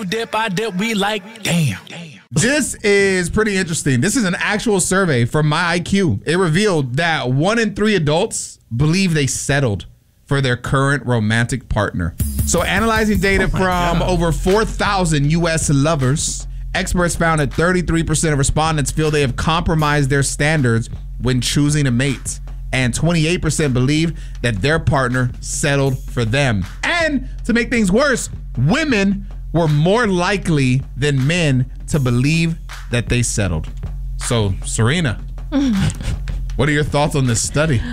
You dip, I dip, we like, damn. This is pretty interesting. This is an actual survey from My IQ. It revealed that 1 in 3 adults believe they settled for their current romantic partner. So analyzing data from over 4,000 U.S. lovers, experts found that 33% of respondents feel they have compromised their standards when choosing a mate. And 28% believe that their partner settled for them. And to make things worse, women were more likely than men to believe that they settled. So, Serena, what are your thoughts on this study?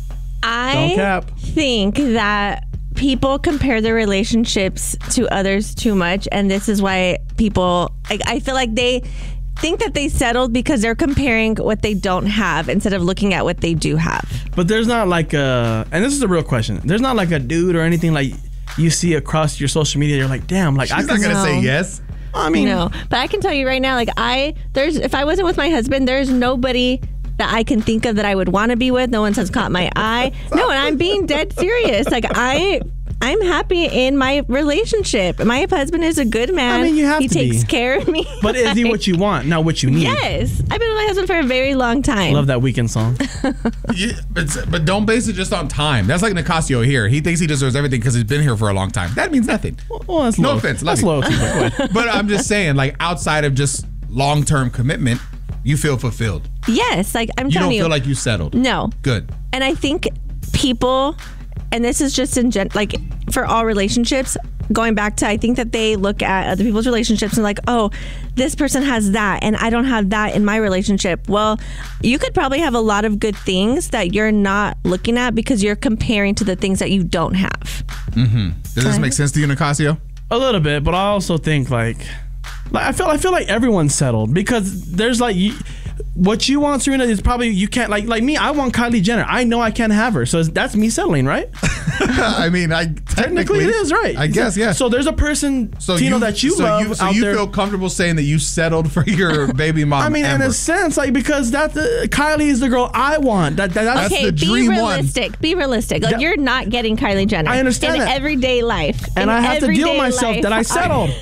I think that people compare their relationships to others too much, and this is why people, I feel like they think that they settled because they're comparing what they don't have instead of looking at what they do have. But there's not like a, and this is a real question, there's not like a dude or anything like you see across your social media, you're like, damn, like She's not gonna say yes. I mean, no, but I can tell you right now, like if I wasn't with my husband, there's nobody that I can think of that I would want to be with. No one has caught my eye. No, and I'm being dead serious. Like I'm happy in my relationship. My husband is a good man. I mean, you have he to takes be. care of me. But is he what you want, not what you need? Yes. I've been with my husband for a very long time. Love that Weekend song. Yeah, but don't base it just on time. That's like Nicasio here. He thinks he deserves everything because he's been here for a long time. That means nothing. Well, that's no offense. That's loyalty. But I'm just saying, like, outside of just long-term commitment, you feel fulfilled. Yes. Like I'm You telling don't you. feel like you settled. No. Good. And I think people, and this is just in like for all relationships, going back to, I think that they look at other people's relationships and like, oh, this person has that and I don't have that in my relationship. Well, you could probably have a lot of good things that you're not looking at because you're comparing to the things that you don't have. Mm-hmm. Does this make sense to you, Nicasio? A little bit, but I also think like I feel like everyone's settled because there's like what you want, Serena, is probably you can't like me. I want Kylie Jenner. I know I can't have her, so that's me settling, right? I mean, technically it is, right? I guess, yeah. So there's a person, Tino, that you love so out you there. feel comfortable saying that you settled for your baby mom? I mean, Amber. in a sense, like because that Kylie is the girl I want. That's okay, the dream be realistic. one. Be realistic. Like you're not getting Kylie Jenner. I understand in that. everyday life. And I have to deal with myself that I settled.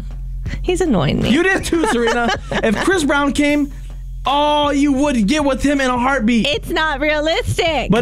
He's annoying me. You did too, Serena. If Chris Brown came, you would get with him in a heartbeat. It's not realistic. But